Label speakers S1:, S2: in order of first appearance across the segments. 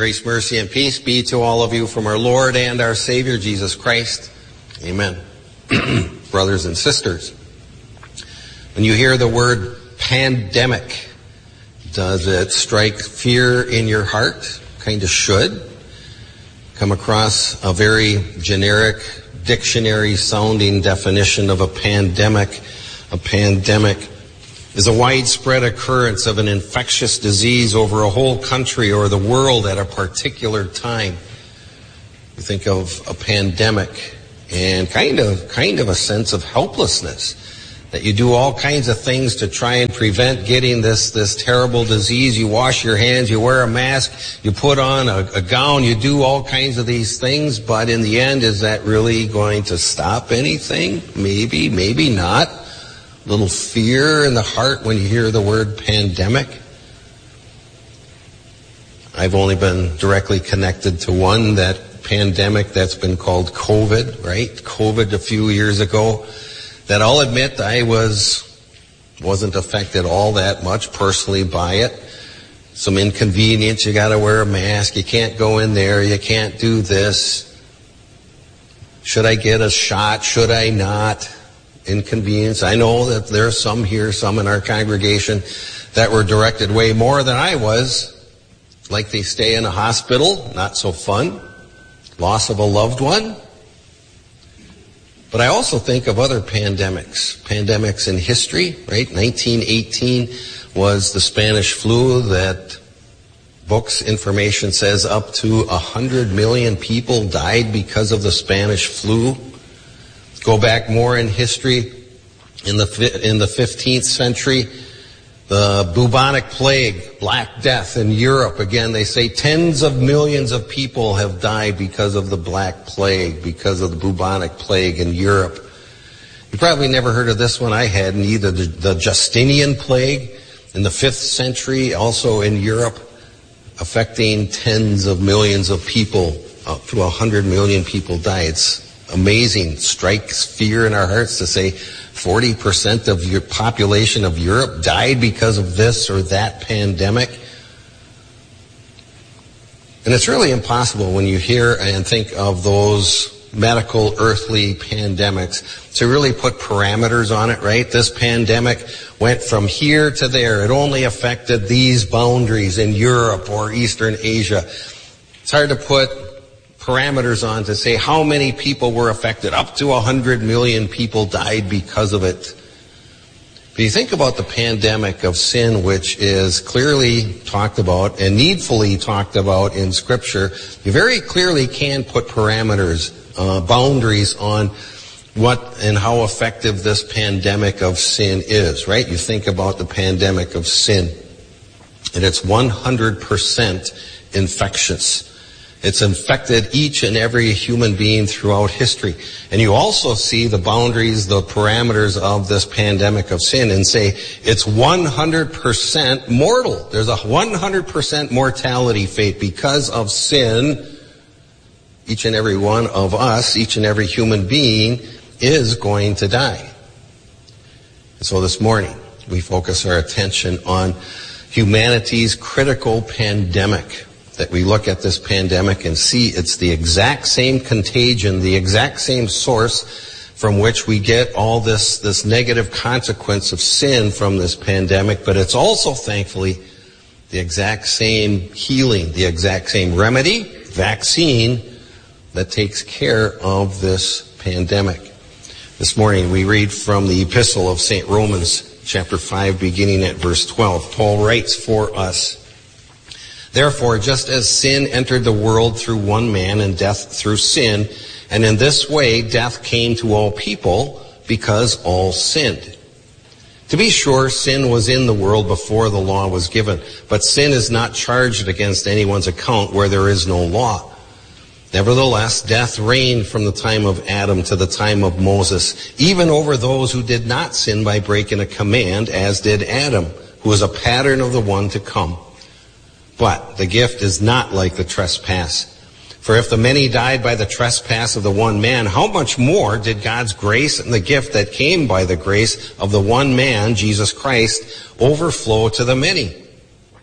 S1: Grace, mercy, and peace be to all of you from our Lord and our Savior, Jesus Christ. Amen. Brothers and sisters, when you hear the word pandemic, does it strike fear in your heart? Kind of should. Come across a very generic dictionary-sounding definition of a pandemic. A pandemic is a widespread occurrence of an infectious disease over a whole country or the world at a particular time. You think of a pandemic and kind of a sense of helplessness, that you do all kinds of things to try and prevent getting this terrible disease. You wash your hands, you wear a mask, you put on a gown, you do all kinds of these things, but in the end, is that really going to stop anything? Maybe, maybe not. Little fear in the heart when you hear the word pandemic. I've only been directly connected to one, that pandemic that's been called COVID, right? COVID a few years ago. That I'll admit I wasn't affected all that much personally by it. Some inconvenience, you gotta wear a mask, you can't go in there, you can't do this. Should I get a shot? Should I not? Inconvenience. I know that there are some here, some in our congregation, that were directed way more than I was. Like they stay in a hospital, not so fun. Loss of a loved one. But I also think of other pandemics in history, right? 1918 was the Spanish flu that books information says up to 100 million people died because of the Spanish flu. Go back more in history, in the 15th century, the bubonic plague, Black Death in Europe. Again, they say tens of millions of people have died because of the Black Plague, because of the bubonic plague in Europe. You probably never heard of this one. I hadn't either. The Justinian plague in the 5th century, also in Europe, affecting tens of millions of people. Up to 100 million people died. It's amazing. Strikes fear in our hearts to say 40% of your population of Europe died because of this or that pandemic. And it's really impossible when you hear and think of those medical earthly pandemics to really put parameters on it, right? This pandemic went from here to there. It only affected these boundaries in Europe or Eastern Asia. It's hard to put parameters on to say how many people were affected. Up to 100 million people died because of it. But you think about the pandemic of sin, which is clearly talked about and needfully talked about in Scripture. You very clearly can put parameters, boundaries on what and how effective this pandemic of sin is, right? You think about the pandemic of sin, and it's 100% infectious. It's infected each and every human being throughout history. And you also see the boundaries, the parameters of this pandemic of sin and say it's 100% mortal. There's a 100% mortality fate because of sin. Each and every one of us, each and every human being is going to die. And so this morning we focus our attention on humanity's critical pandemic. That we look at this pandemic and see it's the exact same contagion, the exact same source from which we get all this negative consequence of sin from this pandemic, but it's also, thankfully, the exact same healing, the exact same remedy, vaccine that takes care of this pandemic. This morning we read from the Epistle of St. Romans, chapter 5, beginning at verse 12. Paul writes for us, "Therefore, just as sin entered the world through one man and death through sin, and in this way death came to all people because all sinned. To be sure, sin was in the world before the law was given, but sin is not charged against anyone's account where there is no law. Nevertheless, death reigned from the time of Adam to the time of Moses, even over those who did not sin by breaking a command, as did Adam, who is a pattern of the one to come. But the gift is not like the trespass. For if the many died by the trespass of the one man, how much more did God's grace and the gift that came by the grace of the one man, Jesus Christ, overflow to the many?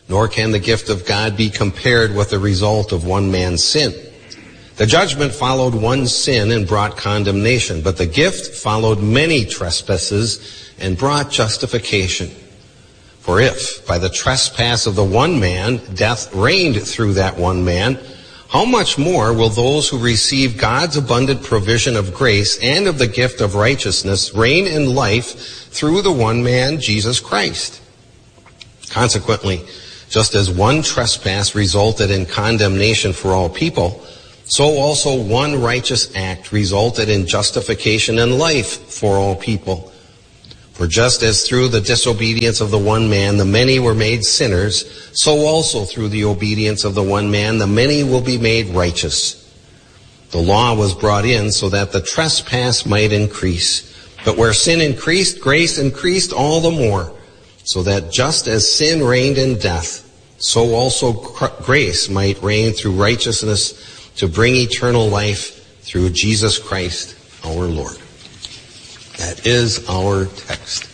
S1: nor can the gift of God be compared with the result of one man's sin. The judgment followed one sin and brought condemnation, but the gift followed many trespasses and brought justification. For if, by the trespass of the one man, death reigned through that one man, how much more will those who receive God's abundant provision of grace and of the gift of righteousness reign in life through the one man, Jesus Christ? Consequently, just as one trespass resulted in condemnation for all people, so also one righteous act resulted in justification and life for all people. For just as through the disobedience of the one man the many were made sinners, so also through the obedience of the one man the many will be made righteous. The law was brought in so that the trespass might increase. But where sin increased, grace increased all the more, so that just as sin reigned in death, so also grace might reign through righteousness to bring eternal life through Jesus Christ our Lord. That is our text.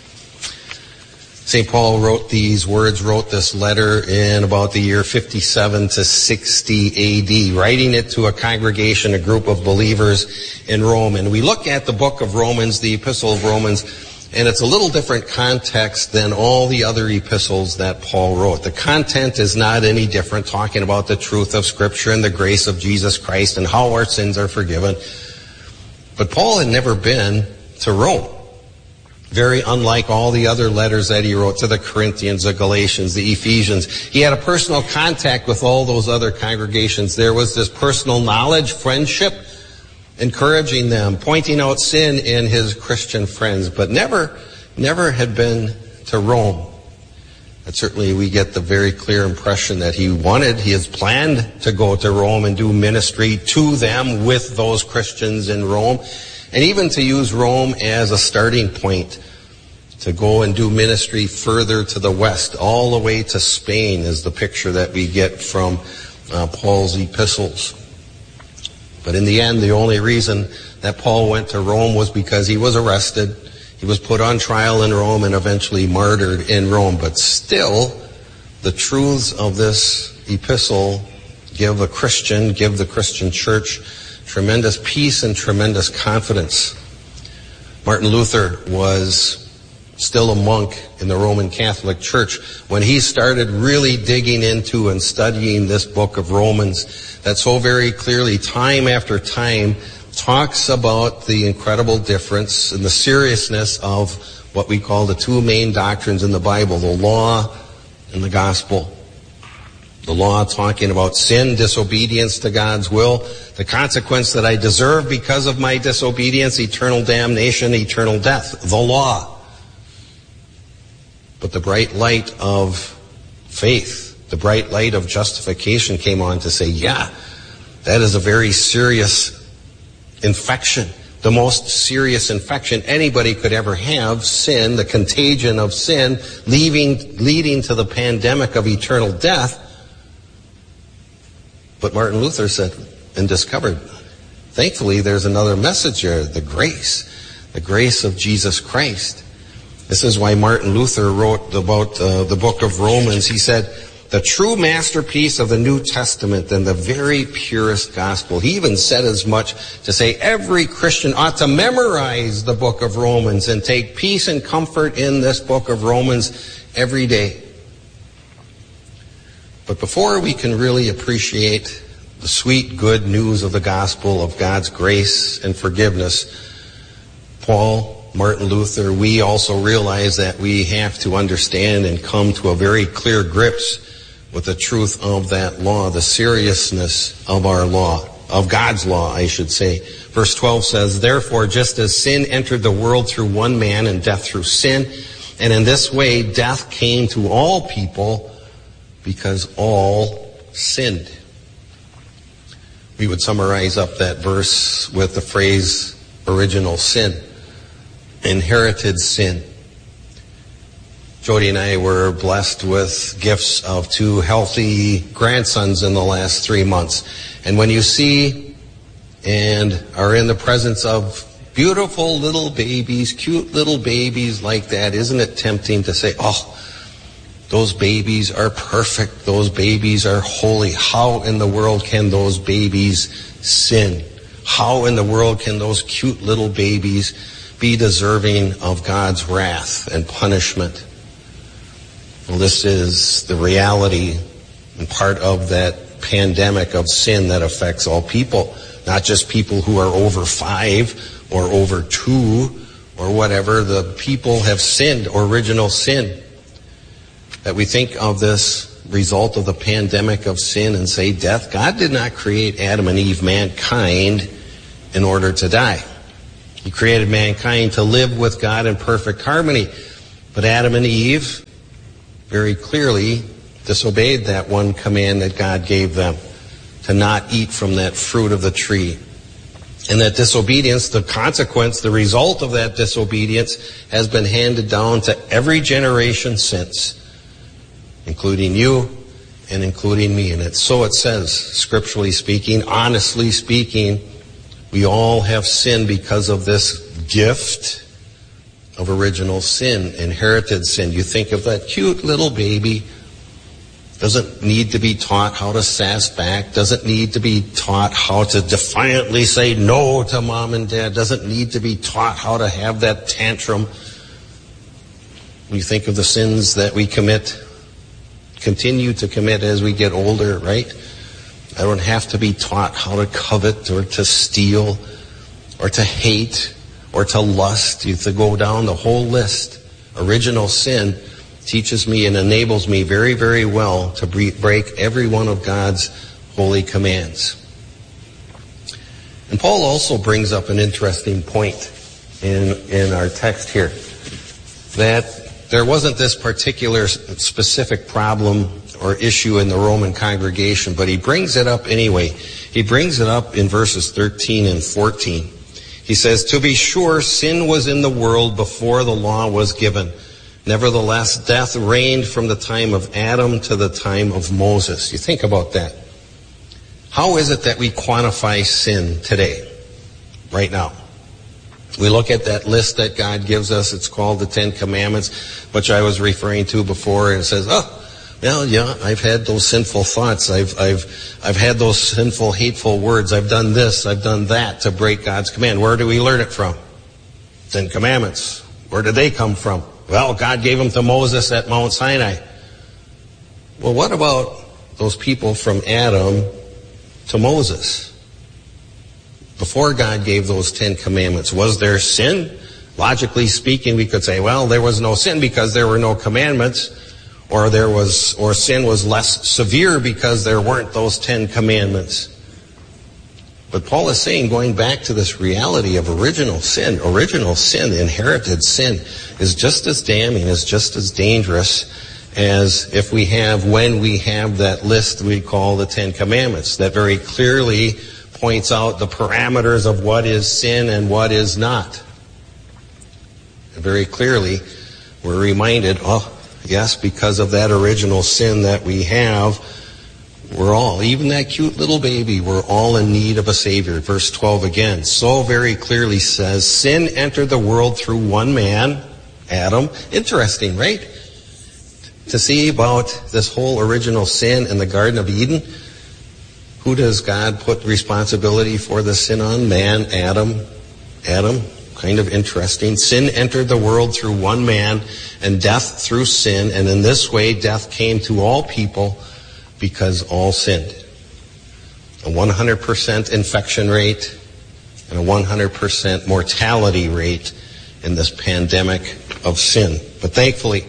S1: St. Paul wrote this letter in about the year 57 to 60 AD, writing it to a congregation, a group of believers in Rome. And we look at the book of Romans, the epistle of Romans, and it's a little different context than all the other epistles that Paul wrote. The content is not any different, talking about the truth of Scripture and the grace of Jesus Christ and how our sins are forgiven. But Paul had never been to Rome. Very unlike all the other letters that he wrote to the Corinthians, the Galatians, the Ephesians. He had a personal contact with all those other congregations. There was this personal knowledge, friendship, encouraging them, pointing out sin in his Christian friends, but never had been to Rome. And certainly we get the very clear impression that he has planned to go to Rome and do ministry to them with those Christians in Rome, and even to use Rome as a starting point to go and do ministry further to the west, all the way to Spain is the picture that we get from Paul's epistles. But in the end, the only reason that Paul went to Rome was because he was arrested. He was put on trial in Rome and eventually martyred in Rome. But still, the truths of this epistle give the Christian church tremendous peace and tremendous confidence. Martin Luther was still a monk in the Roman Catholic Church when he started really digging into and studying this book of Romans that so very clearly, time after time, talks about the incredible difference and the seriousness of what we call the two main doctrines in the Bible, the law and the gospel. The law talking about sin, disobedience to God's will, the consequence that I deserve because of my disobedience, eternal damnation, eternal death, the law. But the bright light of faith, the bright light of justification came on to say, yeah, that is a very serious infection. The most serious infection anybody could ever have, sin, the contagion of sin, leading to the pandemic of eternal death. But Martin Luther said and discovered, thankfully there's another message here, the grace of Jesus Christ. This is why Martin Luther wrote about the book of Romans. He said, the true masterpiece of the New Testament and the very purest gospel. He even said as much to say every Christian ought to memorize the book of Romans and take peace and comfort in this book of Romans every day. But before we can really appreciate the sweet, good news of the gospel of God's grace and forgiveness, Martin Luther, we also realize that we have to understand and come to a very clear grips with the truth of that law, the seriousness of our law, of God's law, I should say. Verse 12 says, therefore, just as sin entered the world through one man and death through sin, and in this way death came to all people because all sinned. We would summarize up that verse with the phrase original sin, inherited sin. Jody and I were blessed with gifts of 2 healthy grandsons in the last 3 months. And when you see and are in the presence of beautiful little babies, cute little babies like that, isn't it tempting to say, oh, Those babies are perfect. Those babies are holy. How in the world can those babies sin? How in the world can those cute little babies be deserving of God's wrath and punishment? Well, this is the reality and part of that pandemic of sin that affects all people, not just people who are over 5 or over 2 or whatever. The people have sinned, original sin. That we think of this result of the pandemic of sin and say death. God did not create Adam and Eve, mankind, in order to die. He created mankind to live with God in perfect harmony. But Adam and Eve very clearly disobeyed that one command that God gave them, to not eat from that fruit of the tree. And that disobedience, the consequence, the result of that disobedience has been handed down to every generation since, including you and including me. And so it says, scripturally speaking, honestly speaking, we all have sinned because of this gift of original sin, inherited sin. You think of that cute little baby, doesn't need to be taught how to sass back, doesn't need to be taught how to defiantly say no to mom and dad, doesn't need to be taught how to have that tantrum. When you think of the sins that we continue to commit as we get older, right? I don't have to be taught how to covet or to steal or to hate or to lust. You have to go down the whole list. Original sin teaches me and enables me very, very well to break every one of God's holy commands. And Paul also brings up an interesting point in our text here, that there wasn't this particular specific problem or issue in the Roman congregation, but he brings it up anyway. He brings it up in verses 13 and 14. He says, "To be sure, sin was in the world before the law was given. Nevertheless, death reigned from the time of Adam to the time of Moses." You think about that. How is it that we quantify sin today, right now? We look at that list that God gives us. It's called the 10 Commandments, which I was referring to before, and it says, well, yeah, I've had those sinful thoughts. I've had those sinful, hateful words. I've done this, I've done that to break God's command. Where do we learn it from? 10 Commandments. Where did they come from? Well, God gave them to Moses at Mount Sinai. Well, what about those people from Adam to Moses? Before God gave those 10 Commandments, was there sin? Logically speaking, we could say, well, there was no sin because there were no commandments, or sin was less severe because there weren't those 10 Commandments. But Paul is saying, going back to this reality of original sin, inherited sin, is just as damning, is just as dangerous as when we have that list we call the 10 Commandments, that very clearly points out the parameters of what is sin and what is not. And very clearly, we're reminded, yes, because of that original sin that we have, we're all, even that cute little baby, we're all in need of a Savior. Verse 12 again, so very clearly says, sin entered the world through one man, Adam. Interesting, right? To see about this whole original sin in the Garden of Eden. Who does God put responsibility for the sin on? Man, Adam. Kind of interesting. Sin entered the world through one man, and death through sin, and in this way death came to all people because all sinned. A 100% infection rate and a 100% mortality rate in this pandemic of sin. But thankfully,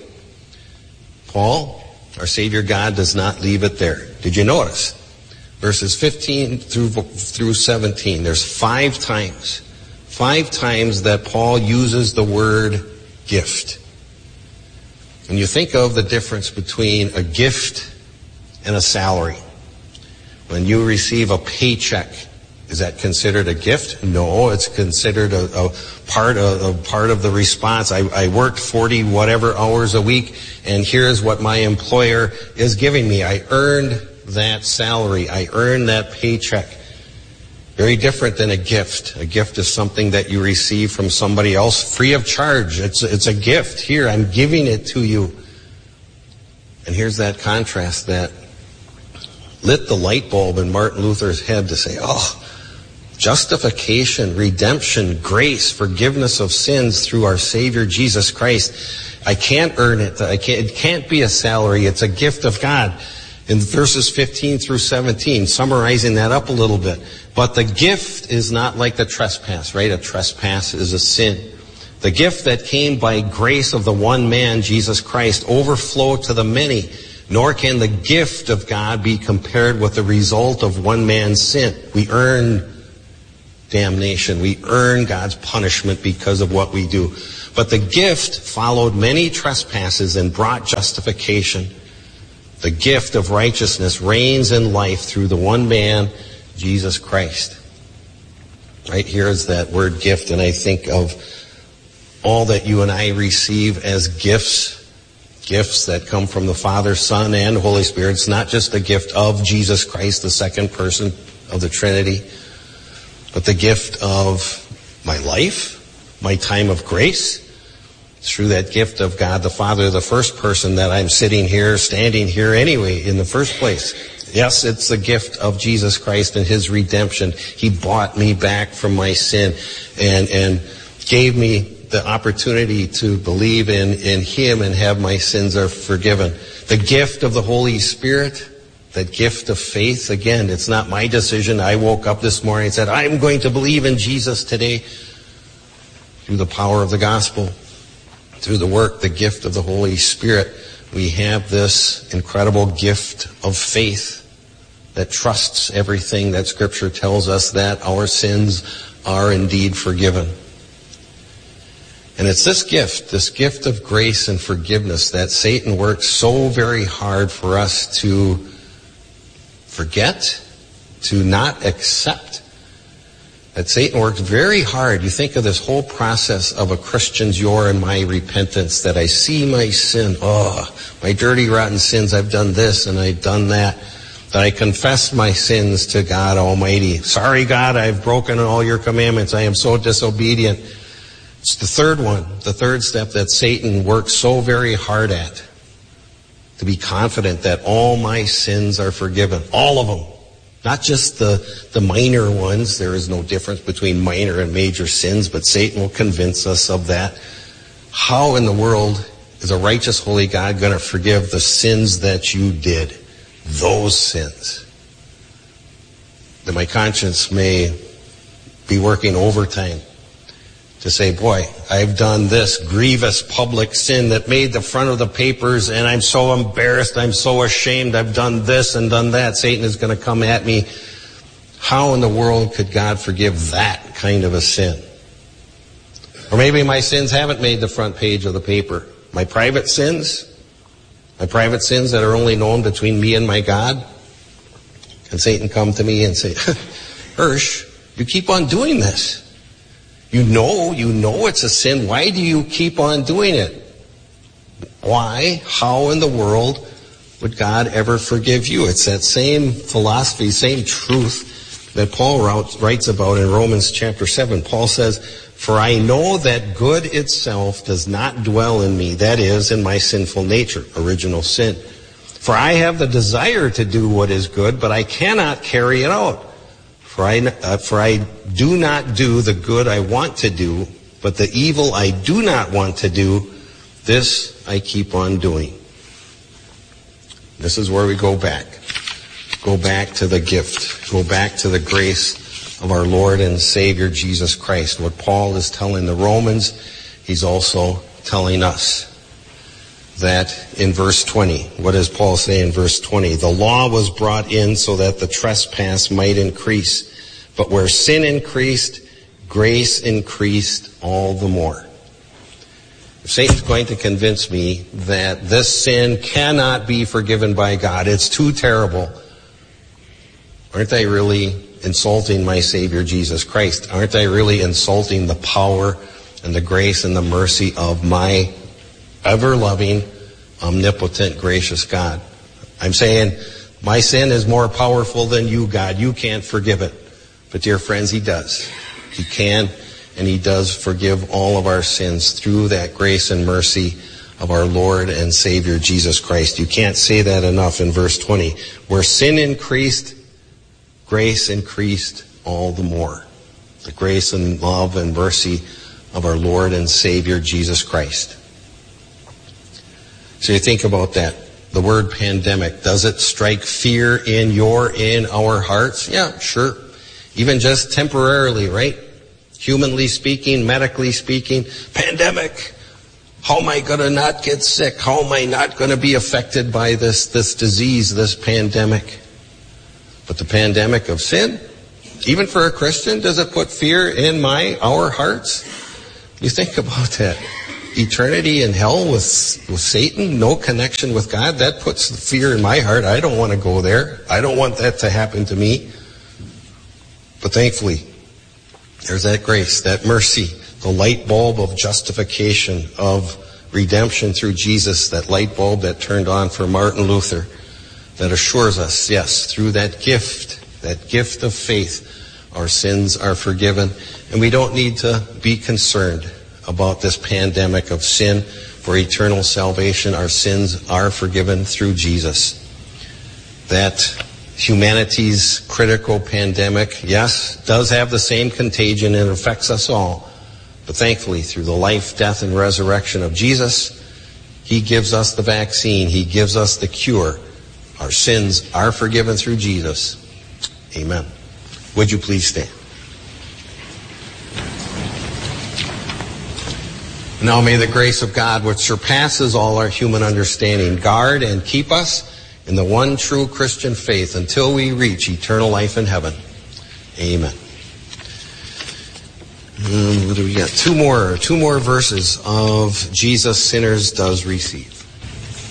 S1: Paul, our Savior God, does not leave it there. Did you notice? Verses 15 through 17, there's 5 times that Paul uses the word gift. When you think of the difference between a gift and a salary, when you receive a paycheck, is that considered a gift? No, it's considered a part of the response. I worked 40 whatever hours a week, and here's what my employer is giving me. I earned that salary. I earned that paycheck. Very different than a gift. A gift is something that you receive from somebody else free of charge. It's a gift. Here, I'm giving it to you. And here's that contrast that lit the light bulb in Martin Luther's head to say, justification, redemption, grace, forgiveness of sins through our Savior Jesus Christ. I can't earn it. It can't be a salary. It's a gift of God. In verses 15 through 17, summarizing that up a little bit. But the gift is not like the trespass, right? A trespass is a sin. The gift that came by grace of the one man, Jesus Christ, overflowed to the many. Nor can the gift of God be compared with the result of one man's sin. We earn damnation. We earn God's punishment because of what we do. But the gift followed many trespasses and brought justification. The gift of righteousness reigns in life through the one man, Jesus Christ. Right here is that word gift, and I think of all that you and I receive as gifts that come from the Father, Son, and Holy Spirit. It's not just the gift of Jesus Christ, the second person of the Trinity, but the gift of my life, my time of grace. It's through that gift of God the Father, the first person that I'm sitting here, standing here anyway in the first place. Yes, it's the gift of Jesus Christ and His redemption. He bought me back from my sin and gave me the opportunity to believe in Him and have my sins are forgiven. The gift of the Holy Spirit, that gift of faith, again, it's not my decision. I woke up this morning and said, I'm going to believe in Jesus today. Through the power of the gospel, through the work, the gift of the Holy Spirit, we have this incredible gift of faith that trusts everything that Scripture tells us, that our sins are indeed forgiven. And it's this gift of grace and forgiveness that Satan works so very hard for us to forget, to not accept. That Satan works very hard. You think of this whole process of a Christian's your and my repentance, that I see my sin, my dirty, rotten sins, I've done this and I've done that. That I confess my sins to God Almighty. Sorry, God, I've broken all your commandments. I am so disobedient. It's the third step that Satan works so very hard at. To be confident that all my sins are forgiven. All of them. Not just the minor ones. There is no difference between minor and major sins, but Satan will convince us of that. How in the world is a righteous, holy God going to forgive the sins that you did? Those sins. That my conscience may be working overtime to say, boy, I've done this grievous public sin that made the front of the papers, and I'm so embarrassed, I'm so ashamed, I've done this and done that. Satan is going to come at me. How in the world could God forgive that kind of a sin? Or maybe my sins haven't made the front page of the paper. My private sins that are only known between me and my God. Can Satan come to me and say, Hirsch, you keep on doing this. You know it's a sin. Why do you keep on doing it? Why? How in the world would God ever forgive you? It's that same philosophy, same truth that Paul writes about in Romans chapter 7. Paul says, for I know that good itself does not dwell in me, that is, in my sinful nature, original sin. For I have the desire to do what is good, but I cannot carry it out. For I do not do the good I want to do, but the evil I do not want to do, this I keep on doing. This is where we go back. Go back to the gift. Go back to the grace of our Lord and Savior Jesus Christ. What Paul is telling the Romans, he's also telling us. That in verse 20, what does Paul say in verse 20? The law was brought in so that the trespass might increase. But where sin increased, grace increased all the more. If Satan's going to convince me that this sin cannot be forgiven by God, it's too terrible, aren't I really insulting my Savior Jesus Christ? Aren't I really insulting the power and the grace and the mercy of my ever-loving, omnipotent, gracious God? I'm saying my sin is more powerful than you, God. You can't forgive it. But dear friends, He does. He can and He does forgive all of our sins through that grace and mercy of our Lord and Savior Jesus Christ. You can't say that enough in verse 20. Where sin increased, grace increased all the more. The grace and love and mercy of our Lord and Savior Jesus Christ. So you think about that. The word pandemic, does it strike fear in our hearts? Yeah, sure. Even just temporarily, right? Humanly speaking, medically speaking, pandemic. How am I going to not get sick? How am I not going to be affected by this disease, this pandemic? But the pandemic of sin, even for a Christian, does it put fear in our hearts? You think about that. Eternity in hell with Satan, no connection with God, that puts fear in my heart. I don't want to go there. I don't want that to happen to me. But thankfully, there's that grace, that mercy, the light bulb of justification, of redemption through Jesus, that light bulb that turned on for Martin Luther, that assures us, yes, through that gift of faith, our sins are forgiven. And we don't need to be concerned about this pandemic of sin for eternal salvation. Our sins are forgiven through Jesus. That humanity's critical pandemic, yes, does have the same contagion and affects us all. But thankfully, through the life, death, and resurrection of Jesus, He gives us the vaccine. He gives us the cure. Our sins are forgiven through Jesus. Amen. Would you please stand? Now may the grace of God, which surpasses all our human understanding, guard and keep us in the one true Christian faith until we reach eternal life in heaven. Amen. What do we got? Two more verses of Jesus sinners does receive.